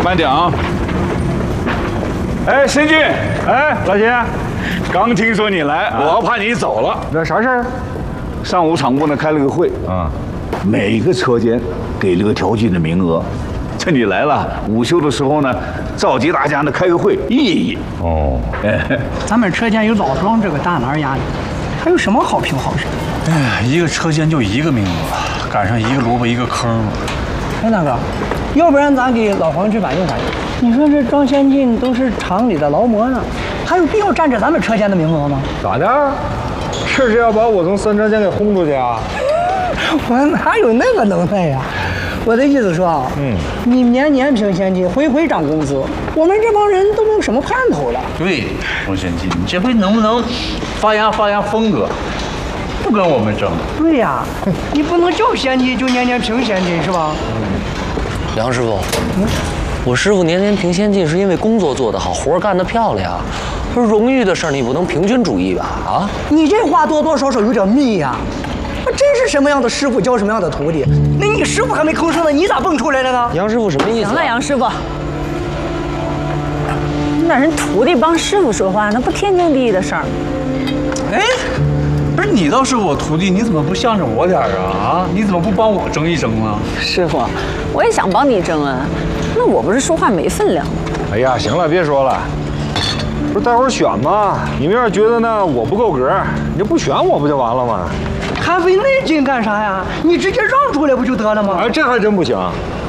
慢点啊。哎，申俊， 哎，老秦， 刚听说你来，我怕你走了。 那啥事儿？ 上午厂部呢开了个会啊，每个车间给了个调剂的名额。趁你来了，午休的时候呢，召集大家呢开个会，议议。哦， 咱们车间有老庄这个大拿压力，还有什么好评好事？ 哎，一个车间就一个名额，赶上一个萝卜一个坑了。 哎，大哥，要不然咱给老黄去反映反映？你说这庄先进都是厂里的劳模呢，还有必要占着咱们车间的名额吗？ 咋的？是要把我从三车间给轰出去啊？ 我哪有那个能耐呀？我的意思说啊，你年年评先进，回回涨工资，我们这帮人都没有什么盼头了。 对，庄先进，你这回能不能发扬风格，不跟我们争？ 对呀，你不能叫先进就年年评先进是吧？ 梁师傅，我师傅年年评先进是因为工作做得好，活干得漂亮。说荣誉的事儿你不能平均主义吧？啊， 你这话多多少少有点密呀。真是什么样的师傅教什么样的徒弟，那你师傅还没吭声呢，你咋蹦出来了呢？ 杨师傅什么意思？ 行了，杨师傅，你让人徒弟帮师傅说话，那不天经地义的事儿。 哎，不是你倒是我徒弟，你怎么不向着我点儿啊？你怎么不帮我争一争呢？ 师傅，我也想帮你争啊，那我不是说话没分量吗？ 哎呀，行了，别说了。不是待会儿选吗？你们要是觉得呢我不够格，你就不选我不就完了吗？ 还费那劲干啥呀？你直接让出来不就得了吗？ 哎，这还真不行。